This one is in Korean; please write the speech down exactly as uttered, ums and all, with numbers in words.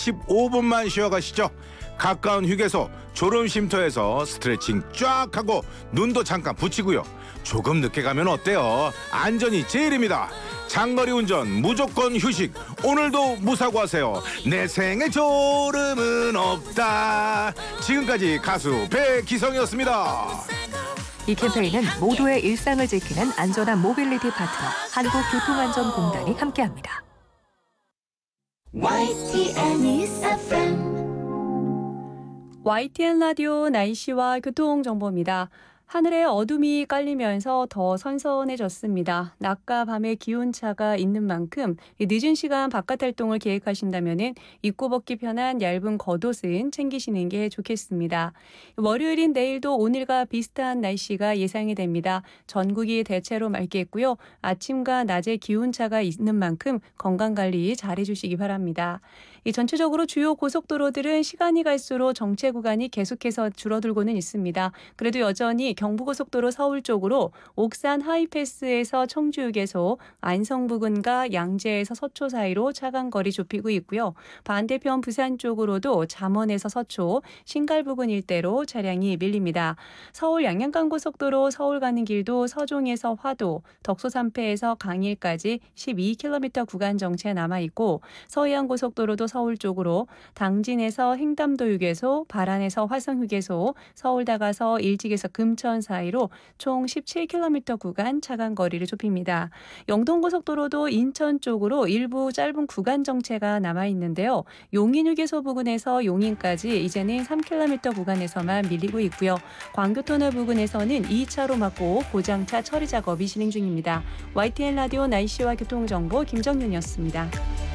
십오 분만 쉬어가시죠. 가까운 휴게소, 졸음쉼터에서 스트레칭 쫙 하고 눈도 잠깐 붙이고요. 조금 늦게 가면 어때요? 안전이 제일입니다. 장거리 운전 무조건 휴식. 오늘도 무사고하세요. 내 생에 졸음은 없다. 지금까지 가수 배기성이었습니다. 이 캠페인은 모두의 일상을 지키는 안전한 모빌리티 파트너 한국교통안전공단이 함께합니다. 와이티엔 News 에프엠 와이티엔 라디오 날씨와 교통정보입니다. 하늘에 어둠이 깔리면서 더 선선해졌습니다. 낮과 밤의 기온차가 있는 만큼 늦은 시간 바깥 활동을 계획하신다면 입고 벗기 편한 얇은 겉옷은 챙기시는 게 좋겠습니다. 월요일인 내일도 오늘과 비슷한 날씨가 예상이 됩니다. 전국이 대체로 맑겠고요. 아침과 낮의 기온차가 있는 만큼 건강관리 잘해주시기 바랍니다. 이 전체적으로 주요 고속도로들은 시간이 갈수록 정체 구간이 계속해서 줄어들고는 있습니다. 그래도 여전히 경부고속도로 서울 쪽으로 옥산 하이패스에서 청주휴게소, 안성 부근과 양재에서 서초 사이로 차간 거리 좁히고 있고요. 반대편 부산 쪽으로도 잠원에서 서초, 신갈 부근 일대로 차량이 밀립니다. 서울 양양간고속도로 서울 가는 길도 서종에서 화도, 덕소 삼패에서 강일까지 십이 킬로미터 구간 정체 남아있고 서해안고속도로도 서울 쪽으로 당진에서 횡담도 휴게소, 발안에서 화성 휴게소, 서울 다가서 일직에서 금천 사이로 총 십칠 킬로미터 구간 차간 거리를 좁힙니다. 영동고속도로도 인천 쪽으로 일부 짧은 구간 정체가 남아있는데요. 용인휴게소 부근에서 용인까지 이제는 삼 킬로미터 구간에서만 밀리고 있고요. 광교터널 부근에서는 이 차로 막고 고장차 처리 작업이 진행 중입니다. 와이티엔 라디오 날씨와 교통정보 김정윤이었습니다.